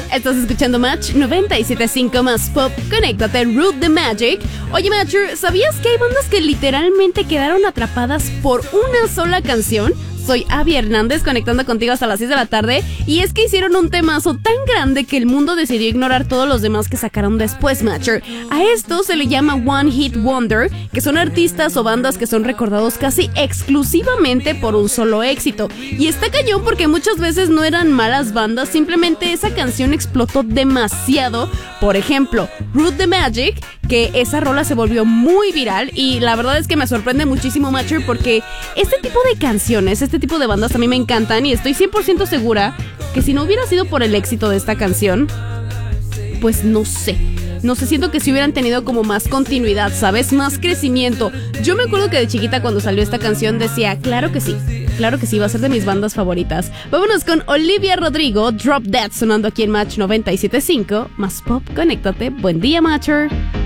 Estás escuchando Match 97.5 más Pop. Conéctate, Root the Magic. Oye, Matcher, ¿sabías que hay bandas que literalmente quedaron atrapadas por una sola canción? Soy Abby Hernández, conectando contigo hasta las 6 de la tarde. Y es que hicieron un temazo tan grande que el mundo decidió ignorar todos los demás que sacaron después, Matcher. A esto se le llama One Hit Wonder, que son artistas o bandas que son recordados casi exclusivamente por un solo éxito. Y está cañón porque muchas veces no eran malas bandas, simplemente esa canción explotó demasiado. Por ejemplo, Root the Magic, que esa rola se volvió muy viral. Y la verdad es que me sorprende muchísimo, Matcher, porque este tipo de canciones, este tipo de bandas a mí me encantan. Y estoy 100% segura que si no hubiera sido por el éxito de esta canción, pues no sé, siento que si hubieran tenido como más continuidad, ¿sabes? Más crecimiento. Yo me acuerdo que de chiquita cuando salió esta canción decía, claro que sí, va a ser de mis bandas favoritas. Vámonos con Olivia Rodrigo, Drop Dead, sonando aquí en Match 97.5 más Pop. Conéctate, buen día, Matcher.